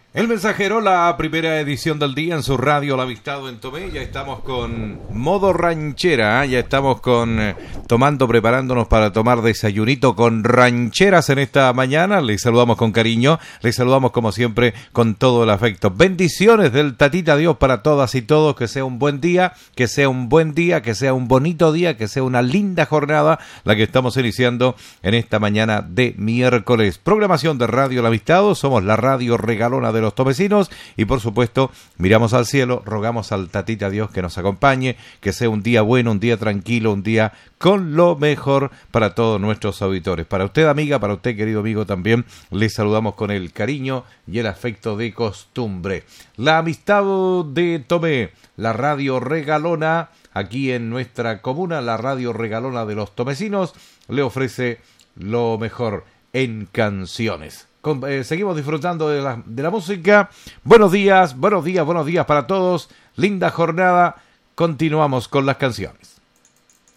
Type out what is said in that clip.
El Mensajero, la primera edición del día en su radio La Avistado en Tomé. Ya estamos con modo ranchera, ya estamos preparándonos para tomar desayunito con rancheras en esta mañana. Les saludamos con cariño, les saludamos como siempre con todo el afecto. Bendiciones del Tatita Dios para todas y todos, que sea un buen día, que sea un bonito día, que sea una linda jornada la que estamos iniciando en esta mañana de miércoles. Programación de Radio La Avistado, somos la radio regalona de los tomecinos y por supuesto miramos al cielo, rogamos al Tatita Dios que nos acompañe, que sea un día bueno, un día tranquilo, un día con lo mejor para todos nuestros auditores. Para usted, amiga, para usted, querido amigo, también les saludamos con el cariño y el afecto de costumbre. La Avistado de Tomé, la radio regalona aquí en nuestra comuna, la radio regalona de los tomecinos, le ofrece lo mejor en canciones. Seguimos disfrutando de la música. Buenos días para todos. Linda jornada. Continuamos con las canciones.